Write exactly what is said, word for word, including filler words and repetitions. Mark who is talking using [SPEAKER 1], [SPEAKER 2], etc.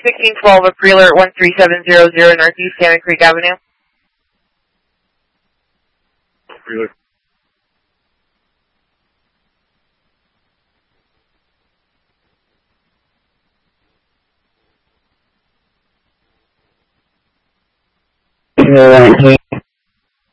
[SPEAKER 1] sixteen twelve, a pre-alert one three seven zero zero Northeast Santa Creek Avenue.
[SPEAKER 2] Pre-alert.
[SPEAKER 3] Hey.